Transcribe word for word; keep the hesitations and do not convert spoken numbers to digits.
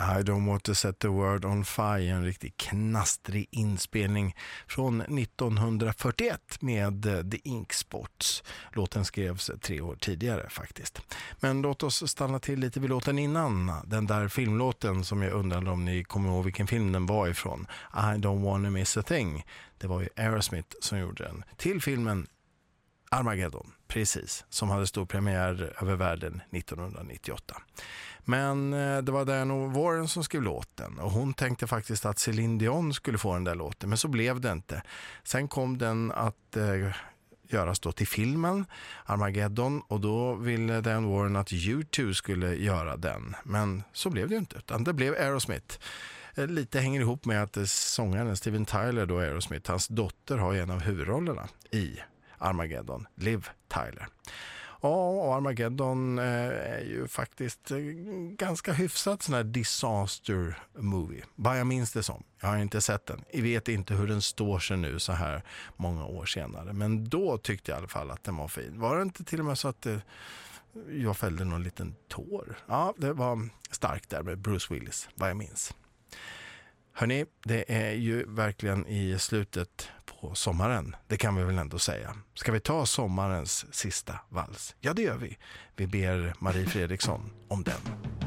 I don't want to set the world on fire, en riktigt knastrig inspelning från nittonhundrafyrtioett med The Ink Spots. Låten skrevs tre år tidigare faktiskt. Men låt oss stanna till lite vid låten innan. Den där filmlåten som jag undrade om ni kommer ihåg vilken film den var ifrån. I don't wanna miss a thing. Det var ju Aerosmith som gjorde den till filmen Armageddon, precis, som hade stor premiär över världen nittonhundranittioåtta. Men eh, det var Diane Warren som skrev låten och hon tänkte faktiskt att Celine Dion skulle få den där låten, men så blev det inte. Sen kom den att eh, göras då till filmen Armageddon och då ville Diane Warren att U två skulle göra den, men så blev det ju inte, utan det blev Aerosmith. Lite hänger ihop med att sångaren Steven Tyler då, Aerosmith, hans dotter har en av huvudrollerna i Armageddon, Liv Tyler. Ja, och Armageddon är ju faktiskt ganska hyfsat sån här disaster movie. Vad jag minns det som. Jag har inte sett den. Jag vet inte hur den står sig nu så här många år senare. Men då tyckte jag i alla fall att den var fin. Var det inte till och med så att jag fällde någon liten tår? Ja, det var starkt där med Bruce Willis, vad jag minns. Hörrni, det är ju verkligen i slutet på sommaren, det kan vi väl ändå säga. Ska vi ta sommarens sista vals? Ja, det gör vi. Vi ber Marie Fredriksson om den.